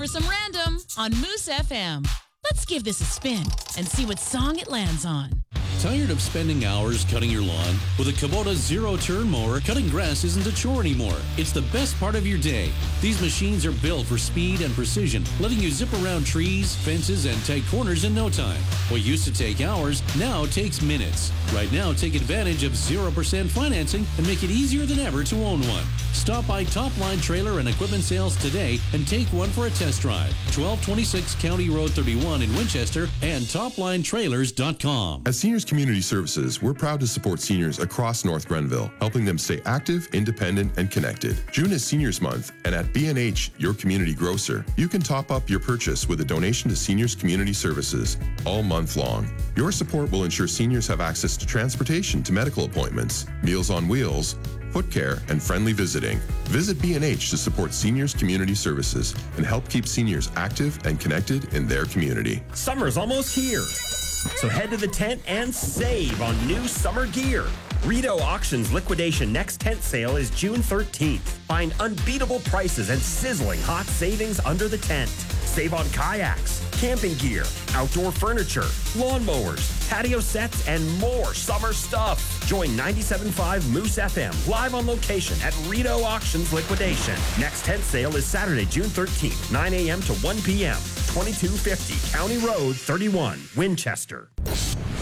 for some random on Moose FM. Let's give this a spin and see what song it lands on. Tired of spending hours cutting your lawn? With a Kubota zero-turn mower, cutting grass isn't a chore anymore. It's the best part of your day. These machines are built for speed and precision, letting you zip around trees, fences, and tight corners in no time. What used to take hours now takes minutes. Right now, take advantage of 0% financing and make it easier than ever to own one. Stop by Top Line Trailer and Equipment Sales today and take one for a test drive. 1226 County Road 31 in Winchester and toplinetrailers.com. As Seniors Community Services, we're proud to support seniors across North Grenville, helping them stay active, independent, and connected. June is Seniors Month, and at B&H, your community grocer, you can top up your purchase with a donation to Seniors Community Services all month long. Your support will ensure seniors have access to transportation to medical appointments, Meals on Wheels, foot care, and friendly visiting. Visit B&H to support Seniors Community Services and help keep seniors active and connected in their community. Summer's almost here, so head to the tent and save on new summer gear. Rideau Auctions Liquidation Next Tent Sale is June 13th. Find unbeatable prices and sizzling hot savings under the tent. Save on kayaks, camping gear, outdoor furniture, lawnmowers, patio sets, and more summer stuff. Join 97.5 Moose FM live on location at Rideau Auctions Liquidation. Next tent sale is Saturday, June 13th, 9 a.m. to 1 p.m. 2250 County Road 31, Winchester.